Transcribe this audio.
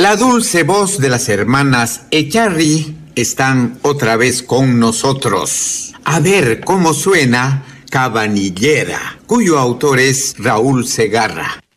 La dulce voz de las hermanas Echarri están otra vez con nosotros. A ver cómo suena Cabanillera, cuyo autor es Raúl Segarra.